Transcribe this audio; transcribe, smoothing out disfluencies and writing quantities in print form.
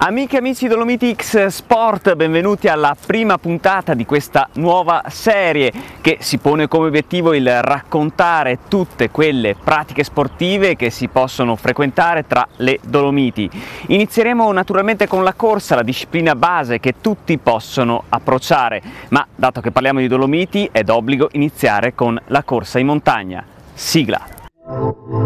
Amiche e amici Dolomiti X Sport, benvenuti alla prima puntata di questa nuova serie che si pone come obiettivo il raccontare tutte quelle pratiche sportive che si possono frequentare tra le Dolomiti. Inizieremo naturalmente con la corsa, la disciplina base che tutti possono approcciare, ma dato che parliamo di Dolomiti è d'obbligo iniziare con la corsa in montagna. Sigla!